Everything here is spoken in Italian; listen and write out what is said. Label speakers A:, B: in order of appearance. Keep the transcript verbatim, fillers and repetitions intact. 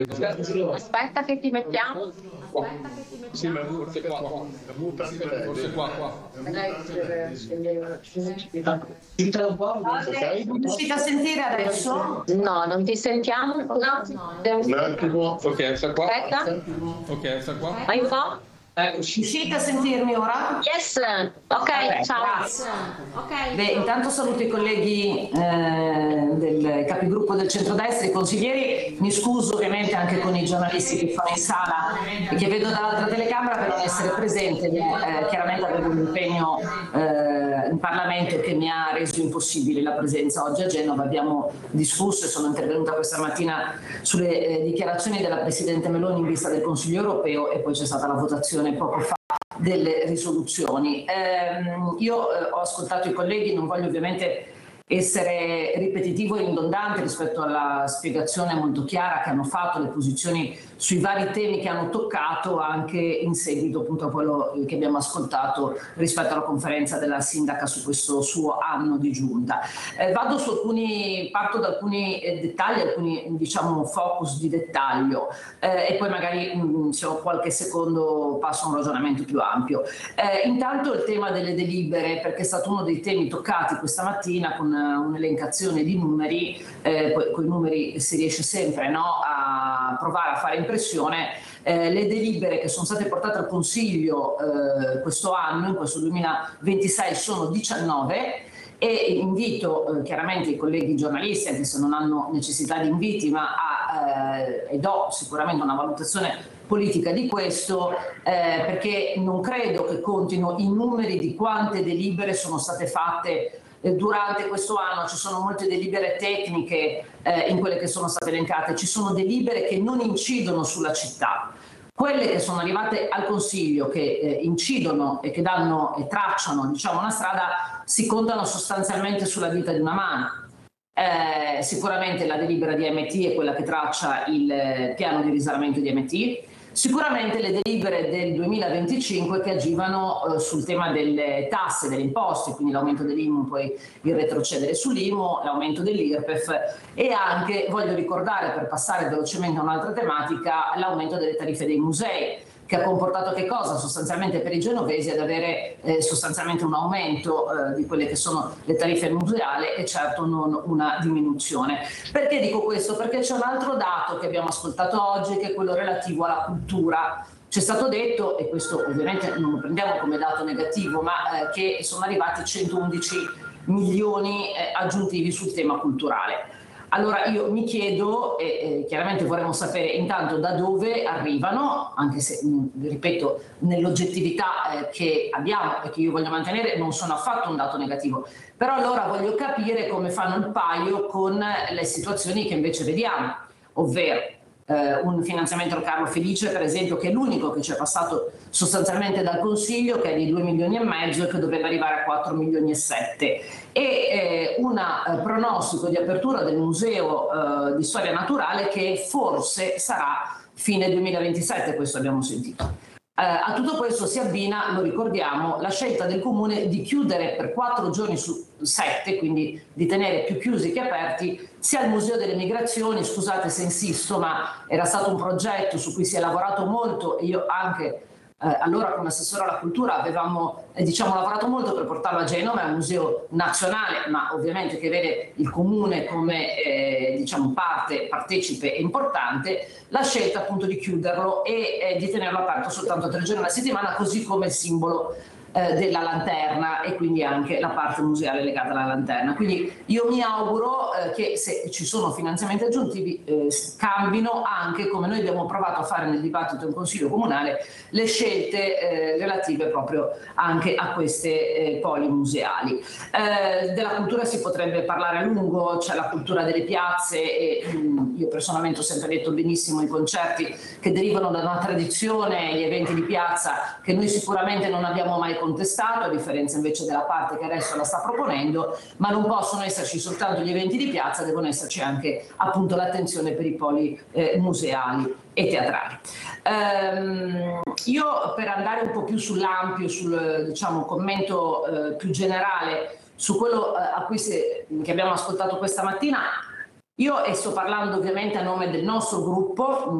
A: Aspetta che ti mettiamo.
B: Aspetta che ti mettiamo. Sì, ma forse qua, qua. Forse qua, qua.
C: Riuscite a sentire adesso?
A: No, non ti sentiamo. No,
B: Un attimo. Ok, sta qua.
A: Aspetta.
B: Ok, sta qua.
A: Fai un po'.
C: Riuscite a sentirmi ora?
A: Yes. Ok,
C: Vabbè,
A: ciao.
C: grazie. Okay. Beh, intanto saluto i colleghi eh, del capigruppo del centrodestra, i consiglieri. Mi scuso ovviamente anche con i giornalisti che fanno in sala e che vedo dall'altra telecamera per non essere presente. Eh, chiaramente avevo un impegno eh, in Parlamento che mi ha reso impossibile la presenza oggi a Genova. Abbiamo discusso e sono intervenuta questa mattina sulle eh, dichiarazioni della Presidente Meloni in vista del Consiglio europeo e poi c'è stata la votazione poco fa delle risoluzioni. Eh, io eh, ho ascoltato i colleghi, non voglio ovviamente essere ripetitivo e ridondante rispetto alla spiegazione molto chiara che hanno fatto, le posizioni sui vari temi che hanno toccato anche in seguito appunto a quello che abbiamo ascoltato rispetto alla conferenza della sindaca su questo suo anno di giunta. Eh, vado su alcuni, parto da alcuni eh, dettagli, alcuni diciamo focus di dettaglio eh, e poi magari mh, se ho qualche secondo passo a un ragionamento più ampio. Eh, intanto il tema delle delibere, perché è stato uno dei temi toccati questa mattina con un'elencazione di numeri, eh, poi con i numeri si riesce sempre no, a provare a fare impressione. Eh, le delibere che sono state portate al Consiglio eh, questo anno, in questo duemilaventisei, sono diciannove e invito eh, chiaramente i colleghi giornalisti, anche se non hanno necessità di inviti, ma a, eh, e do sicuramente una valutazione politica di questo, eh, perché non credo che contino i numeri di quante delibere sono state fatte durante questo anno. Ci sono molte delibere tecniche eh, in quelle che sono state elencate, ci sono delibere che non incidono sulla città. Quelle che sono arrivate al Consiglio, che eh, incidono e che danno e tracciano diciamo, una strada, si contano sostanzialmente sulla dita di una mano. Eh, sicuramente la delibera di M T è quella che traccia il piano di risanamento di M T. Sicuramente le delibere del duemilaventicinque che agivano eh, sul tema delle tasse, delle imposte, quindi l'aumento dell'I M U, poi il retrocedere sull'I M U, l'aumento dell'I R P E F e anche, voglio ricordare per passare velocemente a un'altra tematica, l'aumento delle tariffe dei musei, che ha comportato che cosa? Sostanzialmente per i genovesi ad avere eh, sostanzialmente un aumento eh, di quelle che sono le tariffe museali e certo non una diminuzione. Perché dico questo? Perché c'è un altro dato che abbiamo ascoltato oggi che è quello relativo alla cultura. C'è stato detto, e questo ovviamente non lo prendiamo come dato negativo, ma eh, che sono arrivati centoundici milioni eh, aggiuntivi sul tema culturale. Allora io mi chiedo, e eh, chiaramente vorremmo sapere intanto da dove arrivano, anche se, mh, ripeto, nell'oggettività eh, che abbiamo e che io voglio mantenere non sono affatto un dato negativo, però allora voglio capire come fanno il paio con le situazioni che invece vediamo, ovvero eh, un finanziamento al Carlo Felice, per esempio, che è l'unico che ci è passato sostanzialmente dal Consiglio, che è di due milioni e mezzo e che dovrebbe arrivare a quattro milioni e sette. E eh, un eh, pronostico di apertura del Museo eh, di Storia Naturale che forse sarà fine duemilaventisette, questo abbiamo sentito. Eh, a tutto questo si abbina, lo ricordiamo, la scelta del Comune di chiudere per quattro giorni su sette, quindi di tenere più chiusi che aperti, sia il Museo delle Migrazioni. Scusate se insisto, ma era stato un progetto su cui si è lavorato molto e io anche Eh, allora come assessore alla cultura avevamo eh, diciamo, lavorato molto per portarlo a Genova, è un museo nazionale ma ovviamente che vede il comune come eh, diciamo, parte partecipe e importante. La scelta appunto di chiuderlo e eh, di tenerlo aperto soltanto tre giorni alla settimana, così come il simbolo eh, della lanterna e quindi anche la parte museale legata alla lanterna. Quindi io mi auguro eh, che se ci sono finanziamenti aggiuntivi eh, cambino anche, come noi abbiamo provato a fare nel dibattito in Consiglio Comunale, le scelte eh, relative proprio anche a queste eh, poli museali. Eh, della cultura si potrebbe parlare a lungo, c'è la cultura delle piazze e mh, io personalmente ho sempre detto benissimo i concerti che derivano da una tradizione, gli eventi di piazza che noi sicuramente non abbiamo mai contestato, a differenza invece della parte che adesso la sta proponendo, ma non possono esserci soltanto gli eventi di piazza, devono esserci anche appunto l'attenzione per i poli eh, museali e teatrali. Ehm, io per andare un po' più sull'ampio, sul diciamo, commento eh, più generale su quello eh, a cui se, che abbiamo ascoltato questa mattina, Io e sto parlando ovviamente a nome del nostro gruppo,